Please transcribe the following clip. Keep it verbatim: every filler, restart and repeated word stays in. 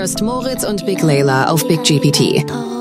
hörst Moritz und Big Layla auf Big G P T.